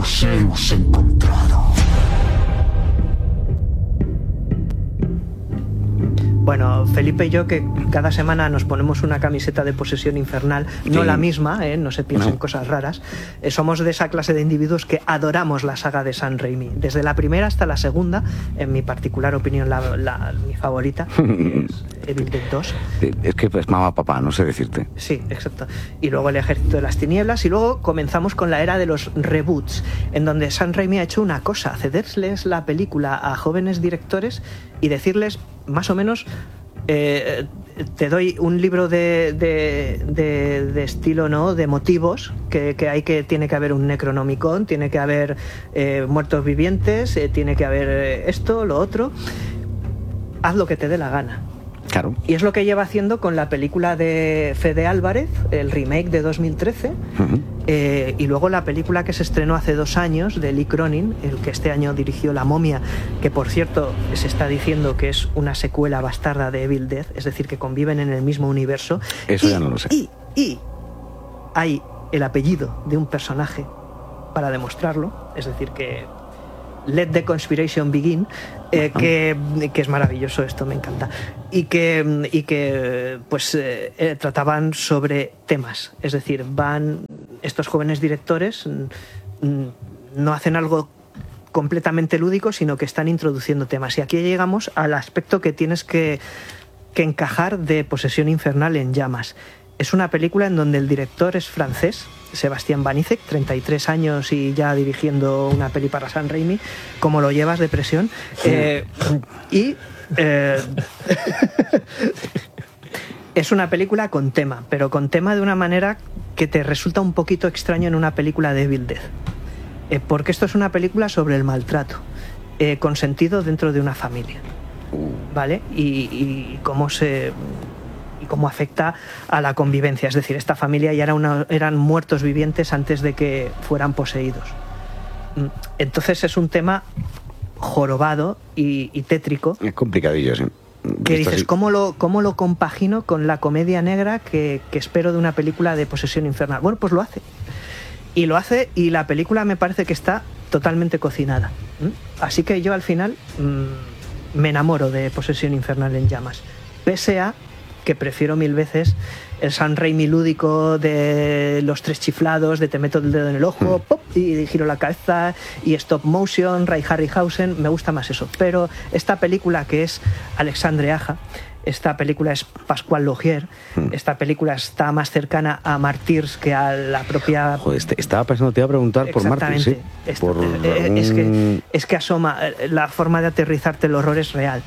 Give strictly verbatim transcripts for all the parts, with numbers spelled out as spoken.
Os hemos encontrado. Bueno, Felipe y yo, que cada semana nos ponemos una camiseta de Posesión Infernal, sí. No la misma, ¿eh? No se piensen no. cosas raras, eh, somos de esa clase de individuos que adoramos la saga de Sam Raimi, desde la primera hasta la segunda, en mi particular opinión, la, la, mi favorita, que es Evil Dead dos. Es que es mamá papá, no sé decirte. Sí, exacto. Y luego El Ejército de las Tinieblas, y luego comenzamos con la era de los reboots, en donde Sam Raimi ha hecho una cosa, cederles la película a jóvenes directores y decirles, más o menos, eh, te doy un libro de, de, de, de estilo, ¿no?, de motivos, que, que hay que tiene que haber un Necronomicon, tiene que haber eh, muertos vivientes, eh, tiene que haber esto, lo otro. Haz lo que te dé la gana. Claro. Y es lo que lleva haciendo con la película de Fede Álvarez, el remake de dos mil trece, uh-huh. eh, y luego la película que se estrenó hace dos años de Lee Cronin, el que este año dirigió La Momia, que por cierto se está diciendo que es una secuela bastarda de Evil Dead, es decir, que conviven en el mismo universo. Eso y, ya no lo sé. Y, y hay el apellido de un personaje para demostrarlo, es decir, que Let the Conspiration Begin, eh, que, que es maravilloso, esto me encanta, y que, y que pues eh, eh, trataban sobre temas, es decir, van estos jóvenes directores, mm, no hacen algo completamente lúdico, sino que están introduciendo temas, y aquí llegamos al aspecto que tienes que, que encajar de Posesión Infernal en llamas. Es una película en donde el director es francés, Sebastián Banizek, treinta y tres años y ya dirigiendo una peli para Sam Raimi, como lo llevas de presión. Eh, y eh, es una película con tema, pero con tema de una manera que te resulta un poquito extraño en una película de Evil Dead. Eh, porque esto es una película sobre el maltrato, eh, consentido dentro de una familia. ¿Vale? Y, y cómo se... y cómo afecta a la convivencia. Es decir, esta familia ya era una, eran muertos vivientes antes de que fueran poseídos. Entonces es un tema jorobado y, y tétrico. Es complicadillo, sí. Que dices, así... ¿cómo lo, cómo lo compagino con la comedia negra que, que espero de una película de Posesión Infernal? Bueno, pues lo hace. Y lo hace, y la película me parece que está totalmente cocinada. Así que yo al final mmm, me enamoro de Posesión Infernal en llamas. Pese a que prefiero mil veces el Sam Raimi lúdico de los tres chiflados, de te meto el dedo en el ojo, mm. pop, y giro la cabeza, y stop motion, Ray Harryhausen, me gusta más eso. Pero esta película, que es Alexandre Aja, esta película es Pascual Laugier, mm. esta película está más cercana a Martyrs que a la propia... Joder, este, estaba pensando, te iba a preguntar por Martyrs, ¿sí? Esto, por eh, un... es, que, es que asoma, la forma de aterrizarte el horror es real.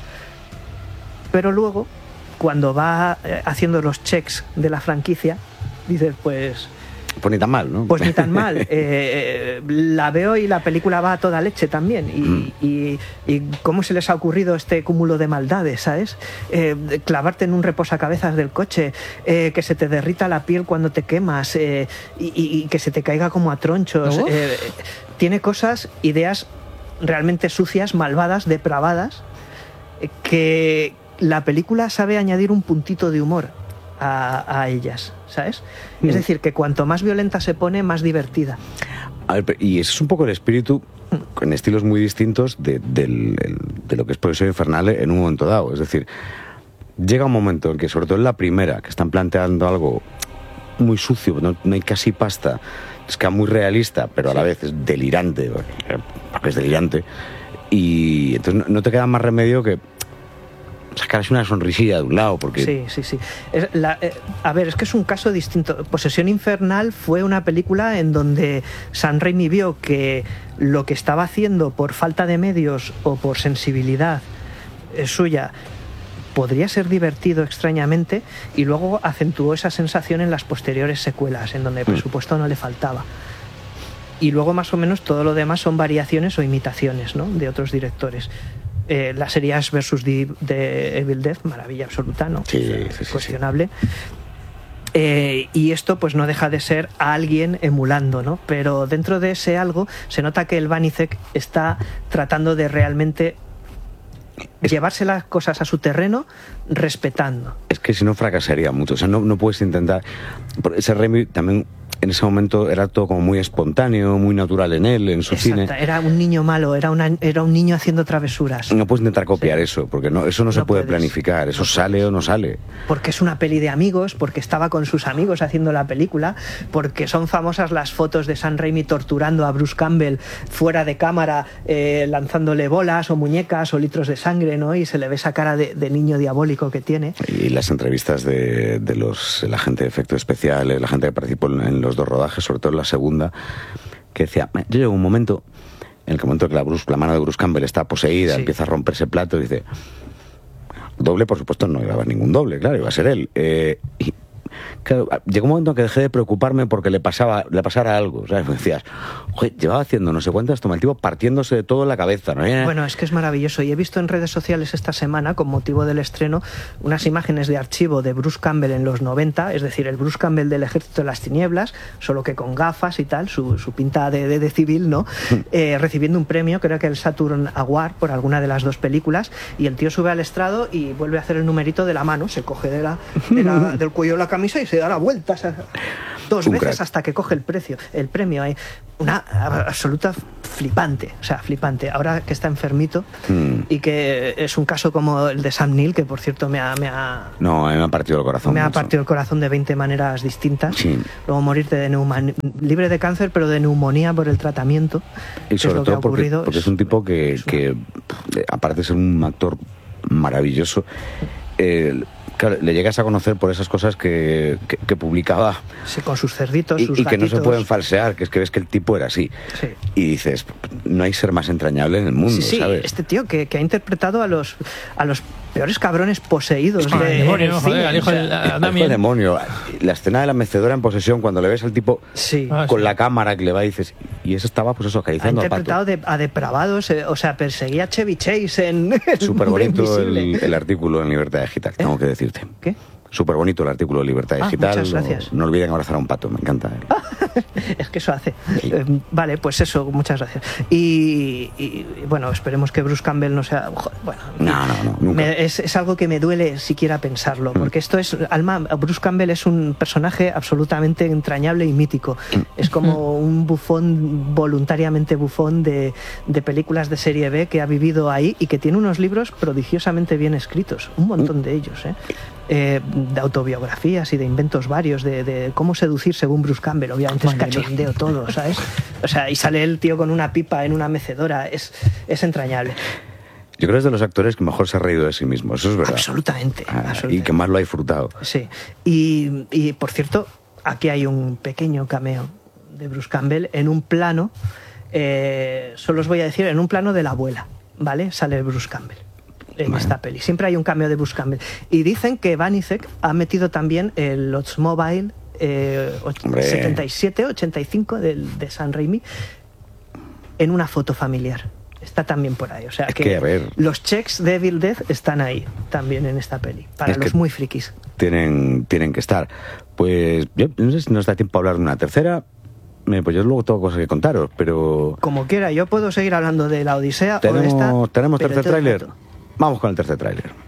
Pero luego, cuando va haciendo los checks de la franquicia, dices, pues... Pues ni tan mal, ¿no? Pues ni tan mal. Eh, eh, la veo y la película va a toda leche también. Y, mm. y, y cómo se les ha ocurrido este cúmulo de maldades, ¿sabes? Eh, clavarte en un reposacabezas del coche, eh, que se te derrita la piel cuando te quemas, eh, y, y que se te caiga como a tronchos. ¿No? Eh, tiene cosas, ideas realmente sucias, malvadas, depravadas, eh, que... la película sabe añadir un puntito de humor a, a ellas, ¿sabes? Mm. Es decir, que cuanto más violenta se pone, más divertida. A ver, y ese es un poco el espíritu, mm. en estilos muy distintos, de, del, el, de lo que es Posesión Infernal en un momento dado. Es decir, llega un momento en que, sobre todo en la primera, que están planteando algo muy sucio, no, no hay casi pasta, es que es muy realista, pero a la vez es delirante, porque es delirante, y entonces no, no te queda más remedio que sacarse una sonrisilla de un lado, porque... Sí, sí, sí. Es la, eh, a ver, es que es un caso distinto. Posesión Infernal fue una película en donde Sam Raimi vio que lo que estaba haciendo por falta de medios o por sensibilidad eh, suya podría ser divertido extrañamente, y luego acentuó esa sensación en las posteriores secuelas, en donde el presupuesto no le faltaba. Y luego más o menos todo lo demás son variaciones o imitaciones, ¿no?, de otros directores. Eh, la serie Ash versus de, de Evil Dead, maravilla absoluta, ¿no? Sí, sí, sí, cuestionable. Sí. Eh, y esto pues no deja de ser a alguien emulando, ¿no? Pero dentro de ese algo se nota que el Banizek está tratando de realmente es... llevarse las cosas a su terreno, respetando. Es que si no fracasaría mucho, o sea, no, no puedes intentar... Ese Raimi también en ese momento era todo como muy espontáneo, muy natural en él, en su Exacto. cine. Era un niño malo, era, una, era un niño haciendo travesuras. No puedes intentar copiar Sí. eso, porque no, eso no, no se puede puedes. planificar, eso No sale puedes. o no sale. Porque es una peli de amigos, porque estaba con sus amigos haciendo la película, porque son famosas las fotos de Sam Raimi torturando a Bruce Campbell fuera de cámara, eh, lanzándole bolas o muñecas o litros de sangre, ¿no? Y se le ve esa cara de, de niño diabólico que tiene. Y las entrevistas de, de los, la gente de efectos especiales, la gente que participó en, en los dos rodajes, sobre todo en la segunda, que decía, yo llego un momento, en el momento que la, Bruce, la mano de Bruce Campbell está poseída, Sí. empieza a romperse el plato, y dice, doble, por supuesto, no iba a haber ningún doble, claro, iba a ser él. Eh, y claro, llegó un momento en que dejé de preocuparme porque le pasaba le pasara algo, ¿sabes? Me decías, joder, llevaba haciendo no sé cuántas tomas, el tipo partiéndose de todo en la cabeza, ¿no? Bueno, es que es maravilloso. Y he visto en redes sociales esta semana, con motivo del estreno, unas imágenes de archivo de Bruce Campbell en los noventa, es decir, el Bruce Campbell del Ejército de las Tinieblas, solo que con gafas y tal, su, su pinta de, de, de civil, ¿no? Eh, recibiendo un premio, creo que el Saturn Award, por alguna de las dos películas, y el tío sube al estrado y vuelve a hacer el numerito de la mano, se coge de la, de la, del cuello de la camisa y se da la vuelta, o sea, dos Un veces crack. hasta que coge el precio, el premio. Hay una absoluta flipante, o sea, flipante. Ahora que está enfermito Mm. y que es un caso como el de Sam Neill, que por cierto me ha, me ha, No, a mí me ha partido el corazón. me ha mucho. partido el corazón de veinte maneras distintas. Sí. Luego morirte de neumonía, libre de cáncer, pero de neumonía por el tratamiento. Y que es sobre lo que ha todo porque, ocurrido. porque es un tipo que, es una- que, aparte de ser un actor maravilloso, eh, claro, le llegas a conocer por esas cosas que, que, que publicaba Sí, con sus cerditos, y, sus y que no se gatitos. pueden falsear, que es que ves que el tipo era así. Sí. Y dices, no hay ser más entrañable en el mundo, Sí, sí, ¿sabes? este tío que, que ha interpretado a los a los peores cabrones poseídos Ah, de el demonio, en el joder, cine, al hijo o sea, del- a El hijo Damien. demonio. La escena de la mecedora en posesión, cuando le ves al tipo sí. Ah, con sí. la cámara que le va y dices, y eso estaba pues eso, Ha acariciando al interpretado pato. de- a depravados, eh, o sea, perseguía a Chevy Chase en El Súper Mundo bonito Invisible. el, el artículo en Libertad Digital, tengo que decirte. ¿Qué? Súper bonito el artículo de Libertad Ah, Digital. muchas gracias. No, no olviden abrazar a un pato, me encanta. Es que eso hace. Sí. Eh, vale, pues eso, muchas gracias. Y, y, y, bueno, esperemos que Bruce Campbell no sea. Joder, bueno, No, no, no, nunca. me- es, es algo que me duele siquiera pensarlo, porque esto es. Alma, Bruce Campbell es un personaje absolutamente entrañable y mítico. Es como un bufón, voluntariamente bufón de, de películas de serie B que ha vivido ahí y que tiene unos libros prodigiosamente bien escritos, un montón de ellos, ¿eh? Eh, de autobiografías y de inventos varios, de, de cómo seducir según Bruce Campbell. Obviamente es Madre mía. cachondeo todo, ¿sabes? O sea, y sale el tío con una pipa en una mecedora, es, es entrañable. Yo creo que es de los actores que mejor se ha reído de sí mismo, eso es verdad. Absolutamente, Ah, absolutamente. Y que más lo ha disfrutado. Sí. Y, y, por cierto, aquí hay un pequeño cameo de Bruce Campbell en un plano, eh, solo os voy a decir, en un plano de la abuela, ¿vale? Sale Bruce Campbell en Bueno. esta peli. Siempre hay un cameo de Bruce Campbell. Y dicen que Banizek ha metido también el Oldsmobile eh, och- Hombre. setenta y siete ochenta y cinco del, de Sam Raimi en una foto familiar. Está también por ahí. O sea Es que, que, a ver. los checks de Evil Death están ahí también en esta peli. Para Es los que- muy frikis. Tienen, tienen que estar. Pues yo no sé si nos da tiempo a hablar de una tercera. Eh, Pues yo luego tengo cosas que contaros, pero Como quiera, yo puedo seguir hablando de la Odisea o de esta. tenemos, tenemos pero tercer todo el tráiler. rato. Vamos con el tercer tráiler.